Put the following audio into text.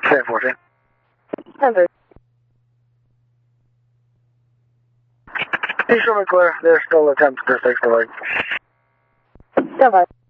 San 14. 10-3. Hey, Sherman Claire, there's still attempts to fix the leg. 10-5.